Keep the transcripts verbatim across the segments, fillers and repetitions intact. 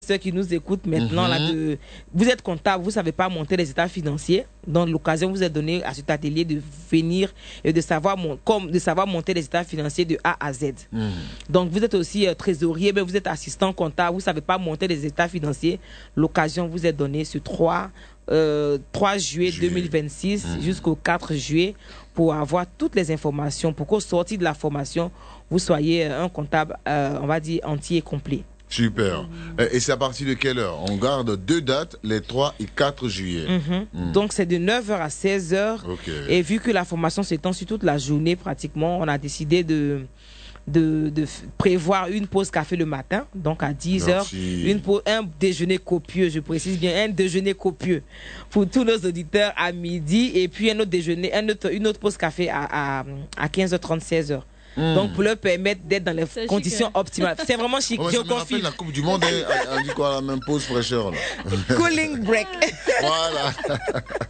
investisseurs qui nous écoutent maintenant, mm-hmm. là, de, vous êtes comptable, vous ne savez pas monter les états financiers. Donc, l'occasion vous est donnée à cet atelier de venir et de savoir, comme, de savoir monter les états financiers de A à Z. Mm-hmm. Donc, vous êtes aussi euh, trésorier, mais vous êtes assistant comptable, vous ne savez pas monter les états financiers. L'occasion vous est donnée ce trois juillet deux mille vingt-six mmh. jusqu'au quatre juillet pour avoir toutes les informations, pour qu'au sortir de la formation, vous soyez un comptable, euh, on va dire, entier et complet. Super. Mmh. Et c'est à partir de quelle heure? On garde deux dates, les trois et quatre juillet. Mmh. Mmh. Donc, c'est de neuf heures à seize heures. Okay. Et vu que la formation s'étend sur toute la journée, pratiquement, on a décidé de... De, de prévoir une pause café le matin, donc à dix heures, une pause, un déjeuner copieux, je précise bien, un déjeuner copieux pour tous nos auditeurs à midi, et puis un autre déjeuner, un autre, une autre pause café à, à, à quinze heures trente, seize heures. Mmh. Donc pour leur permettre d'être dans les c'est conditions chic, hein. optimales. C'est vraiment chic. Oh, je me rappelle la Coupe du Monde, on dit quoi, la même pause fraîcheur là. Cooling break. Voilà.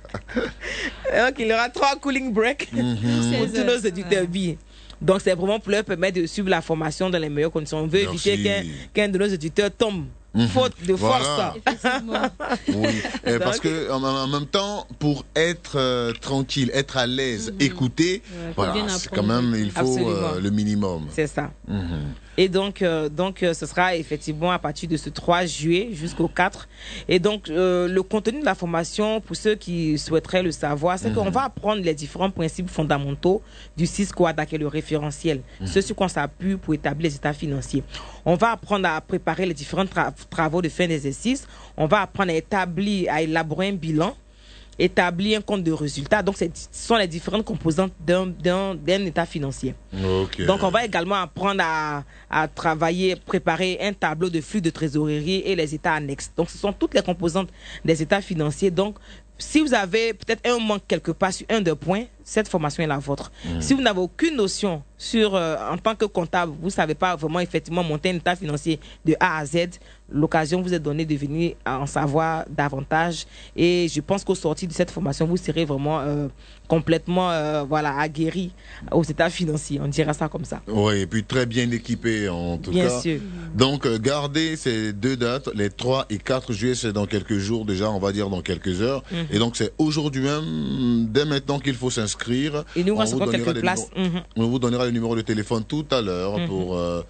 Donc il y aura trois cooling breaks mmh. pour tous nos auditeurs ouais. Donc, c'est vraiment pour leur permettre de suivre la formation dans les meilleures conditions. On veut Merci. éviter qu'un, qu'un de nos éditeurs tombe. Mmh. Faute de voilà. force. Oui. Et parce que en, en même temps, pour être euh, tranquille, être à l'aise, mmh. écouter, ouais, voilà, c'est quand même, il faut euh, le minimum. C'est ça. Mmh. Et donc, euh, donc euh, ce sera effectivement à partir de ce trois juillet jusqu'au quatre. Et donc, euh, le contenu de la formation, pour ceux qui souhaiteraient le savoir, c'est mmh. qu'on va apprendre les différents principes fondamentaux du S I S Quadra, qui est le référentiel. Mmh. Ce sur quoi on s'appuie pour établir les états financiers. On va apprendre à préparer les différents tra- travaux de fin d'exercice. On va apprendre à établir, à élaborer un bilan, établir un compte de résultats. Donc, ce sont les différentes composantes d'un, d'un, d'un état financier. Okay. Donc, on va également apprendre à, à travailler, préparer un tableau de flux de trésorerie et les états annexes. Donc, ce sont toutes les composantes des états financiers. Donc, si vous avez peut-être un manque quelque part sur un des points, cette formation est la vôtre. Mmh. Si vous n'avez aucune notion sur, euh, en tant que comptable, vous ne savez pas vraiment effectivement monter un état financier de A à Z, l'occasion vous est donnée de venir en savoir davantage. Et je pense qu'au sortir de cette formation, vous serez vraiment euh, complètement euh, voilà, aguerri aux états financiers. On dira ça comme ça. Oui, et puis très bien équipé en tout bien cas. Bien sûr. Donc, euh, gardez ces deux dates, les trois et quatre juillet, c'est dans quelques jours déjà, on va dire dans quelques heures. Mmh. Et donc, c'est aujourd'hui même, dès maintenant qu'il faut s'inscrire. Et nous, on vous donnera quelques places. Numéros, mmh. On vous donnera le numéro de téléphone tout à l'heure mmh. pour euh,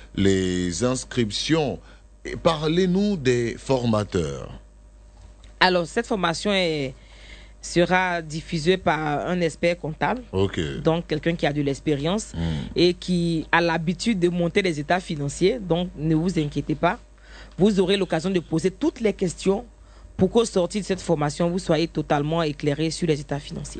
les inscriptions. Et parlez-nous des formateurs. Alors, cette formation est, sera diffusée par un expert comptable. Okay. Donc, quelqu'un qui a de l'expérience mmh. et qui a l'habitude de monter les états financiers. Donc, ne vous inquiétez pas. Vous aurez l'occasion de poser toutes les questions pour qu'au sortir de cette formation, vous soyez totalement éclairé sur les états financiers.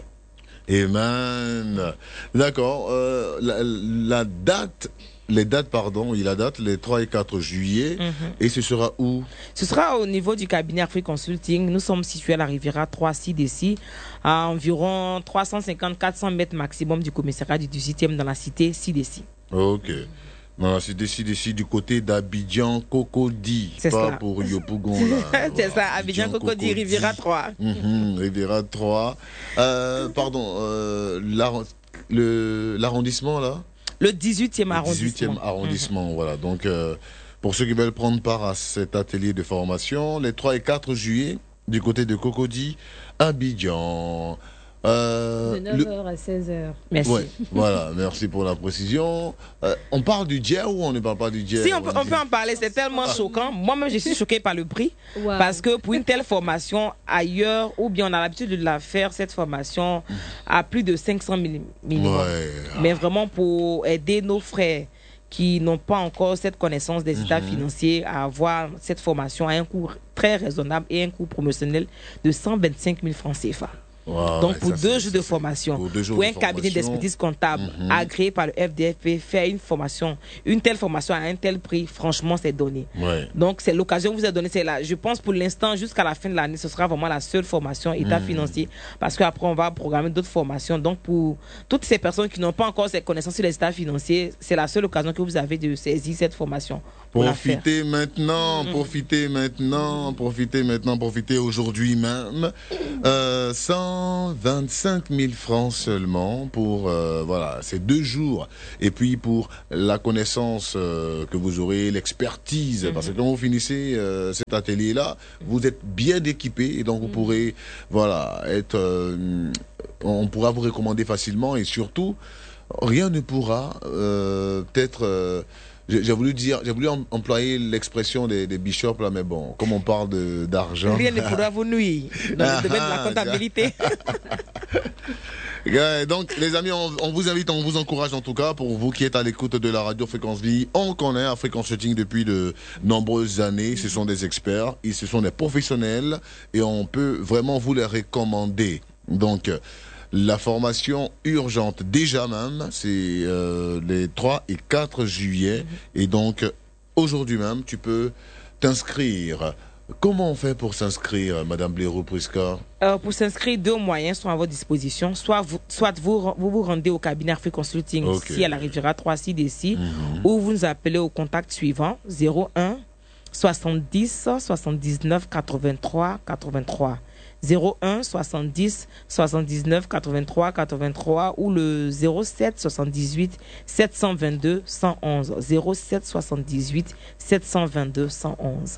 Amen. D'accord. Euh, la, la date, les dates, pardon, oui, la date, les trois et quatre juillet. Mm-hmm. Et ce sera où? Ce sera au niveau du cabinet Afrique Consulting. Nous sommes situés à la Riviera trois C D C, à environ trois cent cinquante à quatre cents mètres maximum du commissariat du dix-huitième dans la cité C D C. Ok. Non, c'est ici du côté d'Abidjan Cocody, c'est pas ça. pour Yopougon là. C'est ça, Abidjan Cocody, Riviera trois. Mm-hmm, Riviera trois. Euh, pardon, euh, le, l'arrondissement là? Le dix-huitième arrondissement. dix-huitième arrondissement, mm-hmm. Voilà. Donc, euh, pour ceux qui veulent prendre part à cet atelier de formation, les trois et quatre juillet, du côté de Cocody, Abidjan. Euh, de neuf heures le... à seize heures. Merci. Ouais, voilà, merci pour la précision. Euh, on parle du J E R ou on ne parle pas du J E R? Si, on peut, on peut en parler, c'est tellement ah. choquant. Moi-même, je suis choquée par le prix. Wow. Parce que pour une telle formation ailleurs, ou bien on a l'habitude de la faire, cette formation, à plus de cinq cents mille minimum. Ouais. Mais vraiment pour aider nos frères qui n'ont pas encore cette connaissance des états mm-hmm. financiers à avoir cette formation à un coût très raisonnable et un coût promotionnel de cent vingt-cinq mille francs C F A. Wow, donc pour deux jours de formation, pour, pour un cabinet d'expertise comptable mm-hmm. agréé par le F D F P, faire une formation, une telle formation à un tel prix, franchement c'est donné. Ouais. Donc c'est l'occasion que vous a donné, c'est là. Je pense pour l'instant jusqu'à la fin de l'année, ce sera vraiment la seule formation état mm-hmm. financier, parce qu'après on va programmer d'autres formations. Donc pour toutes ces personnes qui n'ont pas encore ces connaissances sur les états financiers, c'est la seule occasion que vous avez de saisir cette formation. Profitez maintenant, mmh. profitez maintenant, profitez maintenant, profitez aujourd'hui même, euh, sans cent vingt-cinq mille francs seulement pour euh, voilà, ces deux jours. Et puis pour la connaissance euh, que vous aurez, l'expertise. Mm-hmm. Parce que quand vous finissez euh, cet atelier-là, vous êtes bien équipé et donc vous mm-hmm. pourrez voilà, être... Euh, on pourra vous recommander facilement et surtout, rien ne pourra euh, peut-être... Euh, J'ai voulu dire, j'ai voulu employer l'expression des, des bishops là, mais bon, comme on parle de d'argent. Rien ne pourra vous nuire dans le domaine de la comptabilité. Donc, les amis, on, on vous invite, on vous encourage en tout cas, pour vous qui êtes à l'écoute de la radio Fréquence Vie. On connaît Afrique Consulting depuis de nombreuses années. Ce sont des experts, ils, ce sont des professionnels et on peut vraiment vous les recommander. Donc, la formation urgente, déjà même, c'est euh, les trois et quatre juillet. Mm-hmm. Et donc, aujourd'hui même, tu peux t'inscrire. Comment on fait pour s'inscrire, Madame Blérou-Prisca? euh, Pour s'inscrire, deux moyens sont à votre disposition. Soit vous soit vous, vous, vous rendez au cabinet Afrique Consulting, okay. ici à la Riviera trois C D C, mm-hmm. ou vous nous appelez au contact suivant zéro un soixante-dix soixante-dix-neuf quatre-vingt-trois quatre-vingt-trois. zéro un soixante-dix soixante-dix-neuf quatre-vingt-trois quatre-vingt-trois ou le zéro sept soixante-dix-huit sept cent vingt-deux cent onze. zéro sept soixante-dix-huit sept cent vingt-deux cent onze.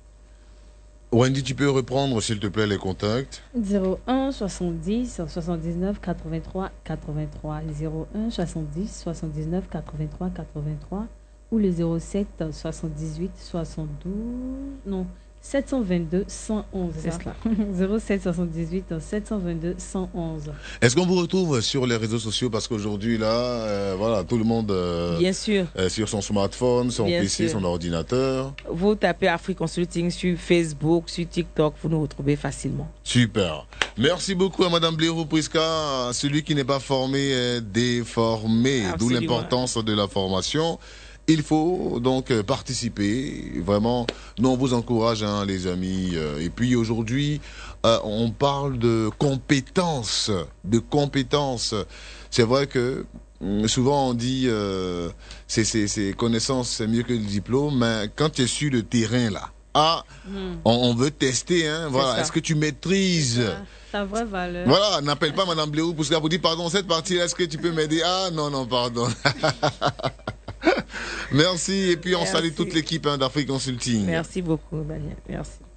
Wendy, tu peux reprendre s'il te plaît les contacts? zéro un soixante-dix soixante-dix-neuf quatre-vingt-trois quatre-vingt-trois, zéro un soixante-dix soixante-dix-neuf quatre-vingt-trois quatre-vingt-trois ou le zéro sept soixante-dix-huit soixante-douze, non, sept cent vingt-deux cent onze, c'est ça. zéro sept soixante-dix-huit sept cent vingt-deux cent onze. Est-ce qu'on vous retrouve sur les réseaux sociaux? Parce qu'aujourd'hui, là, euh, voilà, tout le monde euh, Bien sûr. Euh, sur son smartphone, son Bien P C, sûr. Son ordinateur. Vous tapez Afrique Consulting sur Facebook, sur TikTok, vous nous retrouvez facilement. Super. Merci beaucoup à Madame Blérou-Prisca. Celui qui n'est pas formé est déformé, d'où l'importance de la formation. Il faut donc participer, vraiment, nous on vous encourage hein, les amis, et puis aujourd'hui euh, on parle de compétences, de compétences, c'est vrai que souvent on dit euh, c'est, c'est, c'est connaissances c'est mieux que le diplôme, mais quand tu es sur le terrain là, ah, mm. on, on veut tester, hein, voilà, est-ce que tu maîtrises sa vraie valeur. Voilà, n'appelle pas Madame Blérou parce qu'elle vous dit pardon cette partie est-ce que tu peux m'aider? Ah non, non, pardon. Merci, et puis on Merci. salue toute l'équipe hein, d'Afrique Consulting. Merci beaucoup, Daniel. Merci.